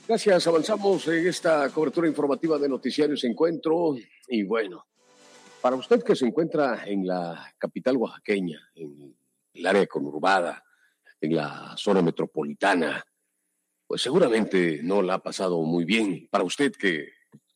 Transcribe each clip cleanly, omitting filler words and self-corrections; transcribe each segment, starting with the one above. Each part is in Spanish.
Gracias, avanzamos en esta cobertura informativa de Noticiarios Encuentro. Y bueno, para usted que se encuentra en la capital oaxaqueña, en el área conurbada, en la zona metropolitana, pues seguramente no la ha pasado muy bien. Para usted que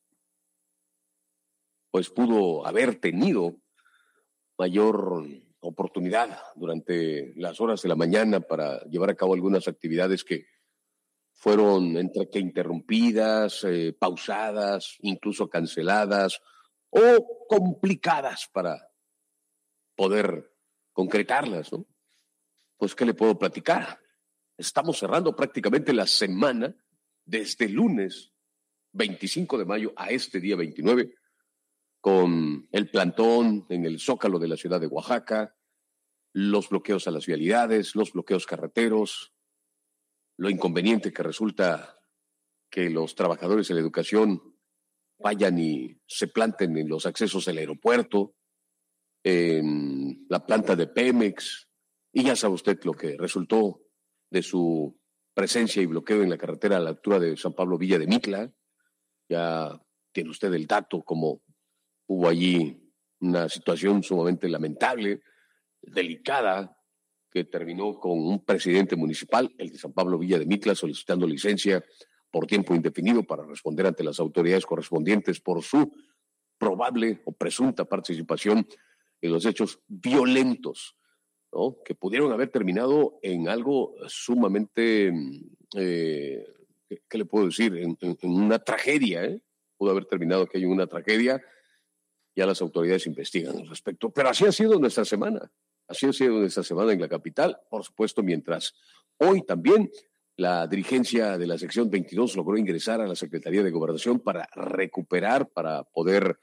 pues pudo haber tenido mayor oportunidad durante las horas de la mañana para llevar a cabo algunas actividades que fueron entre que interrumpidas, pausadas, incluso canceladas o complicadas para poder concretarlas, ¿no? Pues, ¿qué le puedo platicar? Estamos cerrando prácticamente la semana desde el lunes 25 de mayo a este día 29 con el plantón en el Zócalo de la ciudad de Oaxaca, los bloqueos a las vialidades, los bloqueos carreteros, lo inconveniente que resulta que los trabajadores de la educación vayan y se planten en los accesos del aeropuerto, en la planta de Pemex, y ya sabe usted lo que resultó de su presencia y bloqueo en la carretera a la altura de San Pablo Villa de Mitla. Ya tiene usted el dato, como hubo allí una situación sumamente lamentable, delicada, que terminó con un presidente municipal, el de San Pablo Villa de Mitla, solicitando licencia por tiempo indefinido para responder ante las autoridades correspondientes por su probable o presunta participación en los hechos violentos, ¿no? Que pudieron haber terminado en algo sumamente, ¿qué le puedo decir? En una tragedia, ¿eh? Pudo haber terminado aquello en una tragedia. Ya las autoridades investigan al respecto. Pero así ha sido nuestra semana. Así ha sido nuestra semana en la capital, por supuesto, mientras hoy también la dirigencia de la sección 22 logró ingresar a la Secretaría de Gobernación para recuperar, para poder,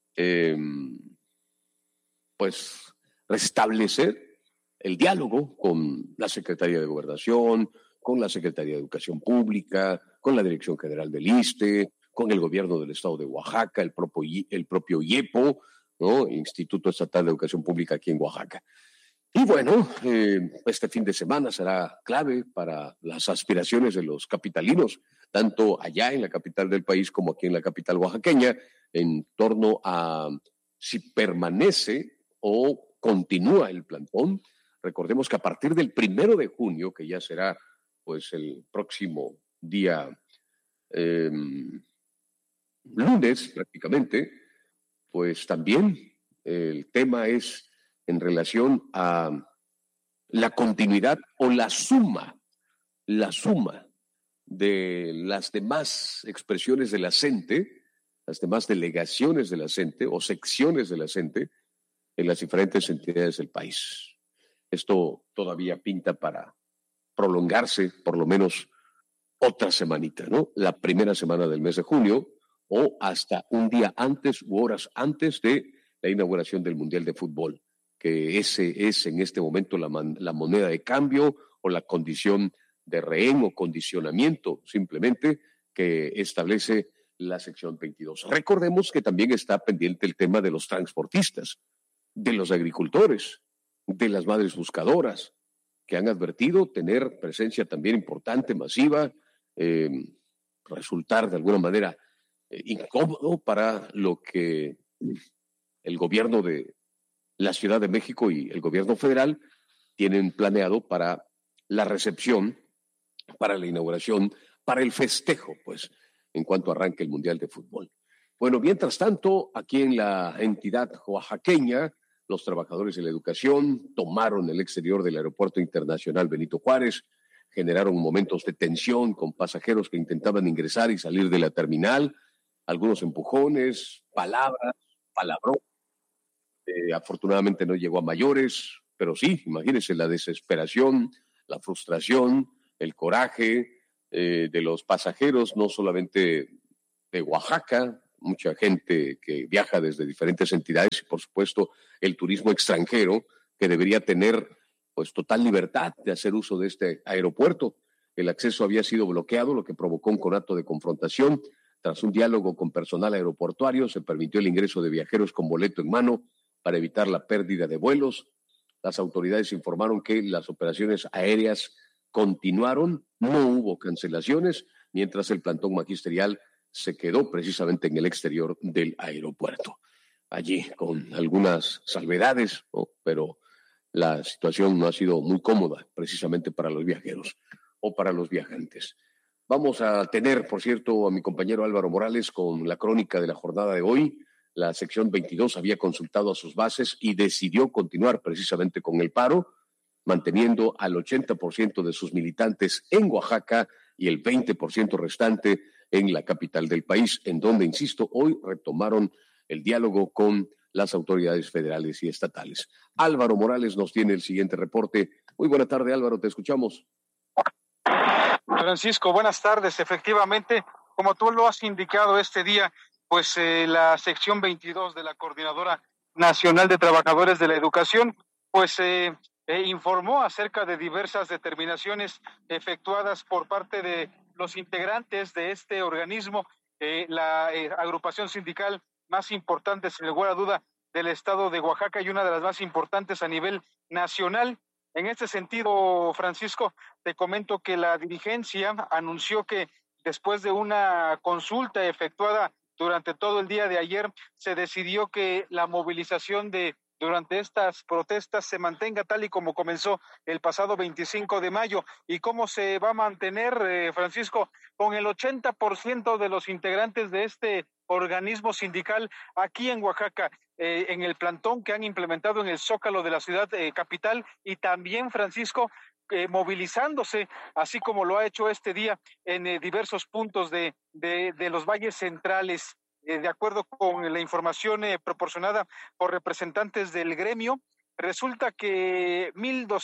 pues, restablecer el diálogo con la Secretaría de Gobernación, con la Secretaría de Educación Pública, con la Dirección General del ISSSTE, con el gobierno del estado de Oaxaca, el propio IEPO, ¿no? Instituto Estatal de Educación Pública aquí en Oaxaca. Y bueno, este fin de semana será clave para las aspiraciones de los capitalinos, tanto allá en la capital del país como aquí en la capital oaxaqueña, en torno a si permanece o continúa el plantón. Recordemos que a partir del 1 de junio, que ya será pues el próximo día lunes prácticamente, pues también el tema es en relación a la continuidad o la suma de las demás expresiones de la CENTE, las demás delegaciones de la CENTE o secciones de la CENTE en las diferentes entidades del país. Esto todavía pinta para prolongarse por lo menos otra semanita, ¿no? La primera semana del mes de junio o hasta un día antes u horas antes de la inauguración del Mundial de Fútbol, que ese es en este momento la moneda de cambio o la condición de rehén o condicionamiento simplemente que establece la sección 22. Recordemos que también está pendiente el tema de los transportistas, de los agricultores, de las madres buscadoras, que han advertido tener presencia también importante, masiva, resultar de alguna manera incómodo para lo que el gobierno de la Ciudad de México y el gobierno federal tienen planeado para la recepción, para la inauguración, para el festejo, pues, en cuanto arranque el Mundial de Fútbol. Bueno, mientras tanto, aquí en la entidad oaxaqueña, los trabajadores de la educación tomaron el exterior del Aeropuerto Internacional Benito Juárez, generaron momentos de tensión con pasajeros que intentaban ingresar y salir de la terminal, algunos empujones, palabrón. Afortunadamente no llegó a mayores, pero sí, imagínense la desesperación, la frustración, el coraje de los pasajeros, no solamente de Oaxaca, mucha gente que viaja desde diferentes entidades y por supuesto el turismo extranjero que debería tener pues total libertad de hacer uso de este aeropuerto. El acceso había sido bloqueado, lo que provocó un conato de confrontación. Tras un diálogo con personal aeroportuario, se permitió el ingreso de viajeros con boleto en mano para evitar la pérdida de vuelos. Las autoridades informaron que las operaciones aéreas continuaron, no hubo cancelaciones, mientras el plantón magisterial se quedó precisamente en el exterior del aeropuerto. Allí con algunas salvedades, ¿no? Pero la situación no ha sido muy cómoda precisamente para los viajeros o para los viajantes. Vamos a tener, por cierto, a mi compañero Álvaro Morales con la crónica de la jornada de hoy. La sección 22 había consultado a sus bases y decidió continuar precisamente con el paro, manteniendo al 80% de sus militantes en Oaxaca y el 20% restante en la capital del país, en donde, insisto, hoy retomaron el diálogo con las autoridades federales y estatales. Álvaro Morales nos tiene el siguiente reporte. Muy buena tarde, Álvaro, te escuchamos. Francisco, buenas tardes. Efectivamente, como tú lo has indicado este día, pues la sección 22 de la Coordinadora Nacional de Trabajadores de la Educación, pues informó acerca de diversas determinaciones efectuadas por parte de los integrantes de este organismo, la agrupación sindical más importante, sin lugar a duda, del estado de Oaxaca y una de las más importantes a nivel nacional. En este sentido, Francisco, te comento que la dirigencia anunció que después de una consulta efectuada durante todo el día de ayer, se decidió que la movilización durante estas protestas se mantenga tal y como comenzó el pasado 25 de mayo. ¿Y cómo se va a mantener, Francisco? Con el 80% de los integrantes de este organismo sindical aquí en Oaxaca, en el plantón que han implementado en el Zócalo de la ciudad capital, y también, Francisco, movilizándose, así como lo ha hecho este día en diversos puntos de los valles centrales. De acuerdo con la información proporcionada por representantes del gremio, resulta que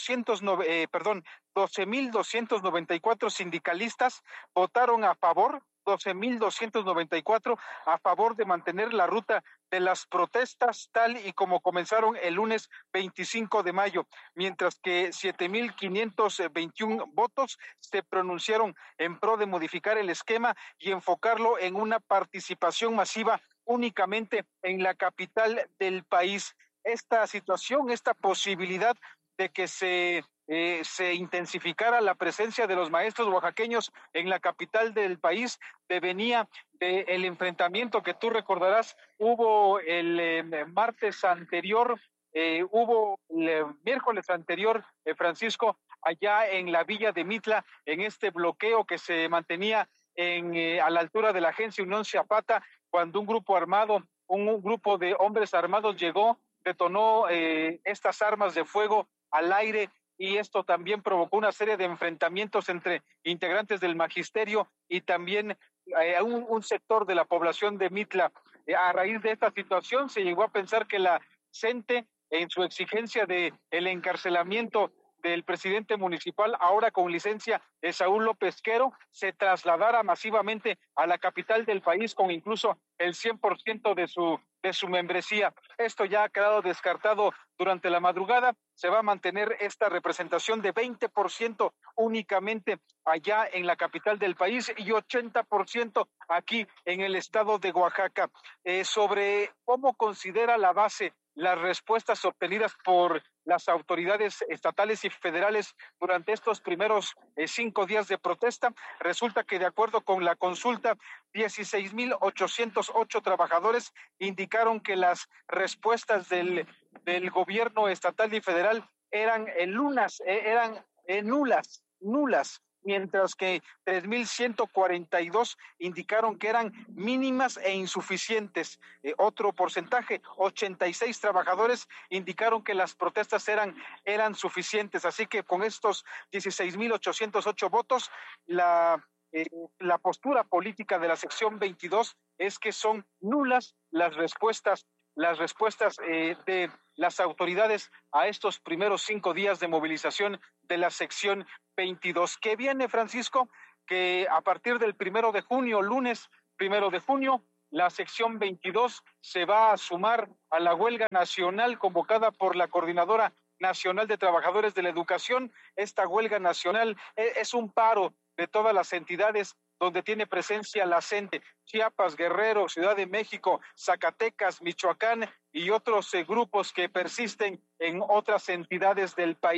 12,294 sindicalistas votaron a favor, 12,294 a favor de mantener la ruta de las protestas tal y como comenzaron el lunes 25 de mayo, mientras que 7,521 votos se pronunciaron en pro de modificar el esquema y enfocarlo en una participación masiva únicamente en la capital del país. Esta situación, esta posibilidad de que se intensificara la presencia de los maestros oaxaqueños en la capital del país, venía del enfrentamiento que tú recordarás, hubo el martes anterior, hubo el miércoles anterior, Francisco, allá en la villa de Mitla, en este bloqueo que se mantenía a la altura de la agencia Unión Zapata, cuando un grupo armado, un grupo de hombres armados llegó, detonó estas armas de fuego al aire, y esto también provocó una serie de enfrentamientos entre integrantes del magisterio y también un sector de la población de Mitla. A raíz de esta situación se llegó a pensar que la CENTE, en su exigencia de el encarcelamiento del presidente municipal, ahora con licencia, Saúl López Quero, se trasladara masivamente a la capital del país con incluso el 100% de su membresía. Esto ya ha quedado descartado durante la madrugada. Se va a mantener esta representación de 20% únicamente allá en la capital del país y 80% aquí en el estado de Oaxaca. Sobre cómo considera la base las respuestas obtenidas por las autoridades estatales y federales durante estos primeros 5 días de protesta, resulta que de acuerdo con la consulta, 16,808 trabajadores indicaron que las respuestas del gobierno estatal y federal eran nulas, mientras que 3,142 indicaron que eran mínimas e insuficientes. Otro porcentaje, 86 trabajadores indicaron que las protestas eran suficientes. Así que con estos 16,808 votos, la postura política de la sección 22 es que son nulas las respuestas de las autoridades a estos primeros 5 días de movilización de la sección 22. ¿Qué viene, Francisco? Que a partir del 1 de junio, lunes 1 de junio, la sección 22 se va a sumar a la huelga nacional convocada por la Coordinadora Nacional de Trabajadores de la Educación. Esta huelga nacional es un paro de todas las entidades donde tiene presencia la CENTE, Chiapas, Guerrero, Ciudad de México, Zacatecas, Michoacán y otros grupos que persisten en otras entidades del país.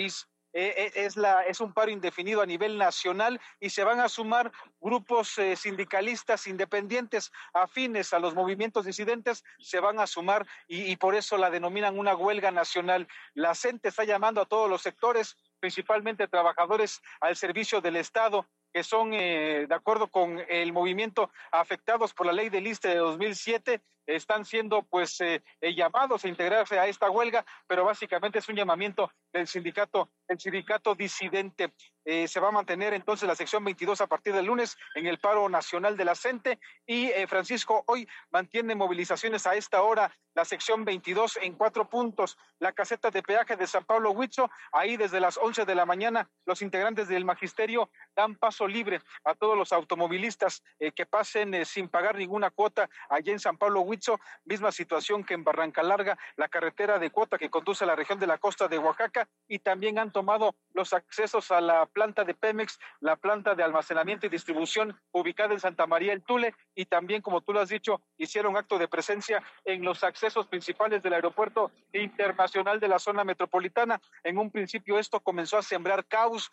es un paro indefinido a nivel nacional y se van a sumar grupos sindicalistas independientes afines a los movimientos disidentes, se van a sumar y por eso la denominan una huelga nacional. La CENTE está llamando a todos los sectores, principalmente trabajadores al servicio del Estado, que son, de acuerdo con el movimiento, afectados por la ley del ISSSTE de 2007, están siendo pues llamados a integrarse a esta huelga, pero básicamente es un llamamiento del sindicato, el sindicato disidente. Se va a mantener entonces la sección 22 a partir del lunes en el paro nacional de la CENTE y Francisco, hoy mantiene movilizaciones a esta hora la sección 22 en 4 puntos, la caseta de peaje de San Pablo Huitzo, ahí desde las 11 de la mañana los integrantes del magisterio dan paso libre a todos los automovilistas que pasen sin pagar ninguna cuota allí en San Pablo Huitzo, misma situación que en Barranca Larga, la carretera de cuota que conduce a la región de la costa de Oaxaca, y también han tomado los accesos a la planta de Pemex, la planta de almacenamiento y distribución ubicada en Santa María el Tule, y también, como tú lo has dicho, hicieron acto de presencia en los accesos principales del aeropuerto internacional de la zona metropolitana. En un principio esto comenzó a sembrar caos,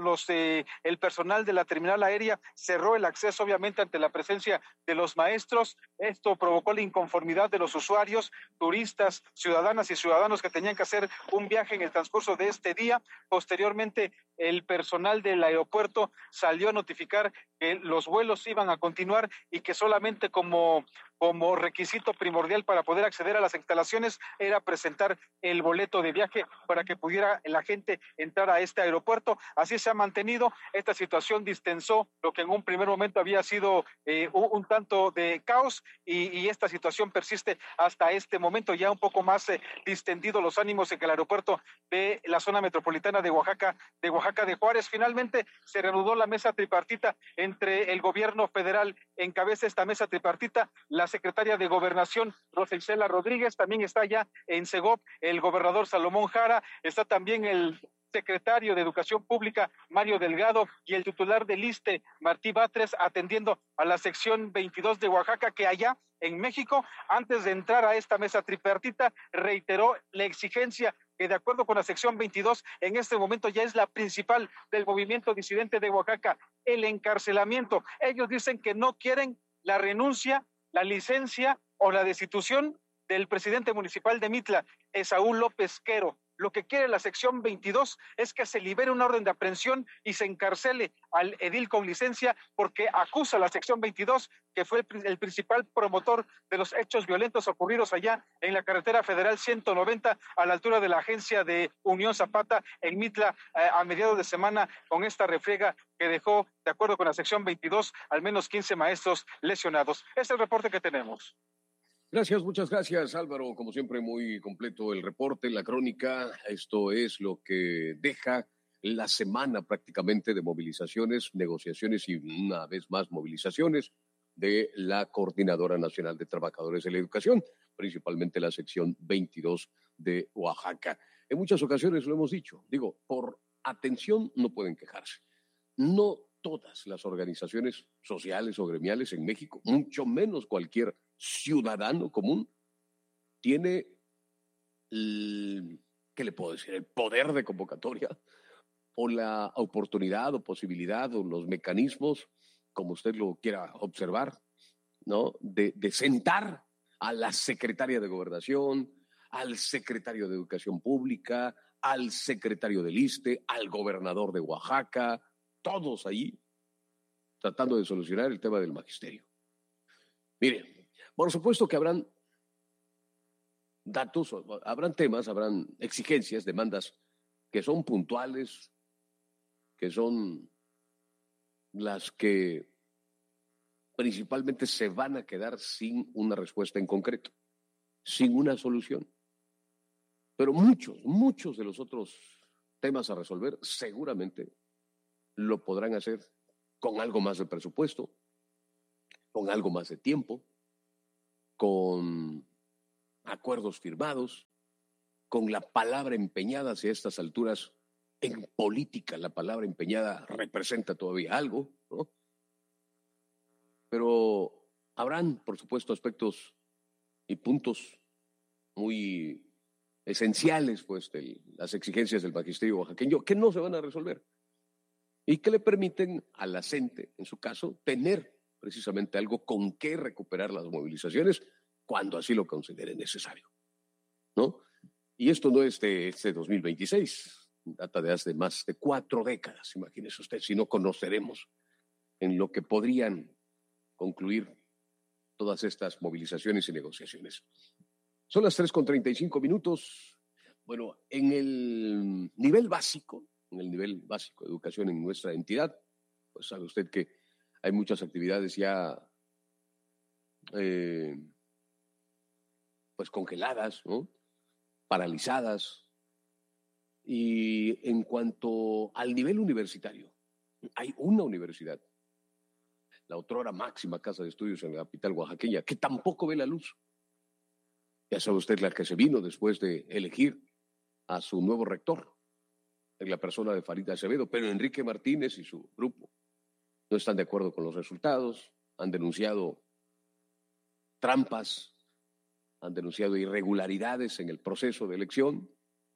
el personal de la terminal aérea cerró el acceso obviamente ante la presencia de los maestros. Esto provocó la inconformidad de los usuarios, turistas, ciudadanas y ciudadanos que tenían que hacer un viaje en el transcurso de este día. Posteriormente, el personal del aeropuerto salió a notificar que los vuelos iban a continuar y que solamente como requisito primordial para poder acceder a las instalaciones era presentar el boleto de viaje para que pudiera la gente entrar a este aeropuerto. Así se ha mantenido. Esta situación distensó lo que en un primer momento había sido un tanto de caos y esta situación persiste hasta este momento, ya un poco más distendido los ánimos en que el aeropuerto de la zona metropolitana de Oaxaca de Juárez. Finalmente se reanudó la mesa tripartita entre el gobierno federal, encabeza esta mesa tripartita la secretaria de Gobernación, Rosa Isela Rodríguez, también está ya en Segov el gobernador Salomón Jara, está también el secretario de Educación Pública, Mario Delgado, y el titular del ISSSTE, Martí Batres, atendiendo a la sección 22 de Oaxaca, que allá en México, antes de entrar a esta mesa tripartita, reiteró la exigencia que de acuerdo con la sección 22, en este momento ya es la principal del movimiento disidente de Oaxaca, el encarcelamiento. Ellos dicen que no quieren la renuncia, la licencia o la destitución del presidente municipal de Mitla, Esaú López Quero. Lo que quiere la sección 22 es que se libere una orden de aprehensión y se encarcele al edil con licencia porque acusa a la sección 22 que fue el principal promotor de los hechos violentos ocurridos allá en la carretera federal 190 a la altura de la agencia de Unión Zapata en Mitla a mediados de semana con esta refriega que dejó, de acuerdo con la sección 22, al menos 15 maestros lesionados. Este es el reporte que tenemos. Gracias, muchas gracias, Álvaro. Como siempre, muy completo el reporte, la crónica. Esto es lo que deja la semana prácticamente de movilizaciones, negociaciones y una vez más movilizaciones de la Coordinadora Nacional de Trabajadores de la Educación, principalmente la sección 22 de Oaxaca. En muchas ocasiones lo hemos dicho, digo, por atención no pueden quejarse. No todas las organizaciones sociales o gremiales en México, mucho menos cualquier ciudadano común, tiene, ¿qué le puedo decir? El poder de convocatoria o la oportunidad o posibilidad o los mecanismos, como usted lo quiera observar, ¿no? De sentar a la secretaria de Gobernación, al secretario de Educación Pública, al secretario del ISSSTE, al gobernador de Oaxaca, todos ahí tratando de solucionar el tema del magisterio. Mire, por supuesto que habrán datos, habrán temas, habrán exigencias, demandas que son puntuales, que son las que principalmente se van a quedar sin una respuesta en concreto, sin una solución. Pero muchos de los otros temas a resolver seguramente lo podrán hacer con algo más de presupuesto, con algo más de tiempo, con acuerdos firmados, con la palabra empeñada. Si a estas alturas en política la palabra empeñada representa todavía algo, ¿no? Pero habrán, por supuesto, aspectos y puntos muy esenciales, pues, de las exigencias del magisterio oaxaqueño, que no se van a resolver y que le permiten a la CENTE, en su caso, tener precisamente algo con qué recuperar las movilizaciones cuando así lo considere necesario, ¿no? Y esto no es de este 2026, data de hace más de 4 décadas, imagínese usted, si no conoceremos en lo que podrían concluir todas estas movilizaciones y negociaciones. Son las 3:35. Bueno, en el nivel básico de educación en nuestra entidad, pues sabe usted que hay muchas actividades ya pues congeladas, ¿no? Paralizadas. Y en cuanto al nivel universitario, hay una universidad, la otrora máxima casa de estudios en la capital oaxaqueña, que tampoco ve la luz. Ya sabe usted, la que se vino después de elegir a su nuevo rector, en la persona de Farid Acevedo, pero Enrique Martínez y su grupo no están de acuerdo con los resultados, han denunciado trampas, han denunciado irregularidades en el proceso de elección,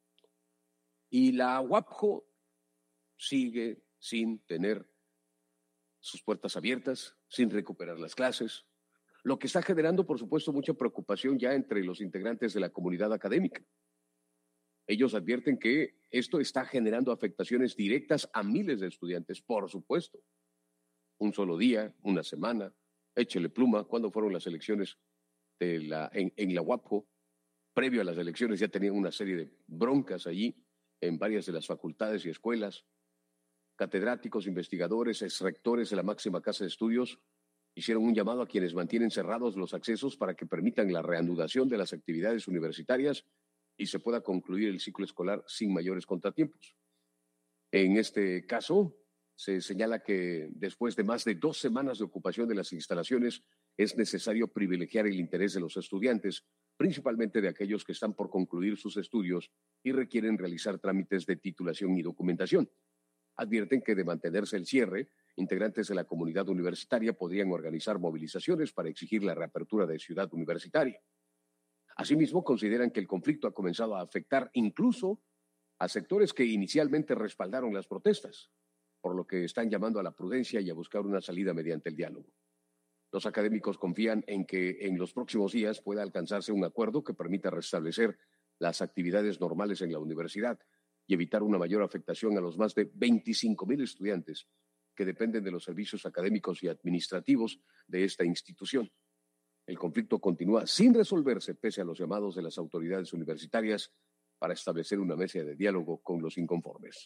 y la UAPJO sigue sin tener sus puertas abiertas, sin recuperar las clases, lo que está generando, por supuesto, mucha preocupación ya entre los integrantes de la comunidad académica. Ellos advierten que esto está generando afectaciones directas a miles de estudiantes, por supuesto. Un solo día, una semana, échele pluma. ¿Cuándo fueron las elecciones en la UAPJO? Previo a las elecciones ya tenían una serie de broncas allí en varias de las facultades y escuelas. Catedráticos, investigadores, exrectores de la máxima casa de estudios hicieron un llamado a quienes mantienen cerrados los accesos para que permitan la reanudación de las actividades universitarias y se pueda concluir el ciclo escolar sin mayores contratiempos. En este caso, se señala que después de más de 2 semanas de ocupación de las instalaciones, es necesario privilegiar el interés de los estudiantes, principalmente de aquellos que están por concluir sus estudios y requieren realizar trámites de titulación y documentación. Advierten que de mantenerse el cierre, integrantes de la comunidad universitaria podrían organizar movilizaciones para exigir la reapertura de Ciudad Universitaria. Asimismo, consideran que el conflicto ha comenzado a afectar incluso a sectores que inicialmente respaldaron las protestas, por lo que están llamando a la prudencia y a buscar una salida mediante el diálogo. Los académicos confían en que en los próximos días pueda alcanzarse un acuerdo que permita restablecer las actividades normales en la universidad y evitar una mayor afectación a los más de 25,000 estudiantes que dependen de los servicios académicos y administrativos de esta institución. El conflicto continúa sin resolverse pese a los llamados de las autoridades universitarias para establecer una mesa de diálogo con los inconformes.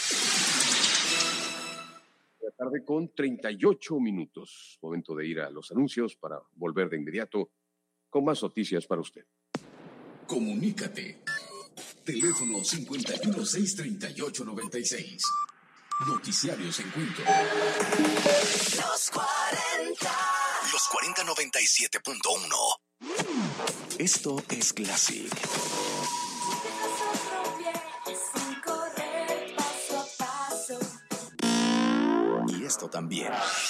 La tarde con 38 minutos. Momento de ir a los anuncios para volver de inmediato con más noticias para usted. Comunícate. Teléfono 5163896. Noticiarios Encuentro. Los 40. Los 4097.1. Esto es Classic. Y esto también.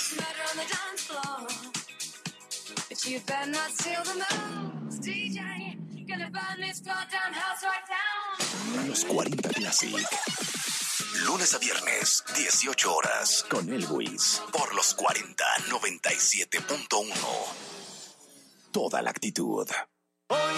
Los 40 Classic. Lunes a viernes, 18 horas. Con Elwis. Por los 4097.1. Toda la actitud.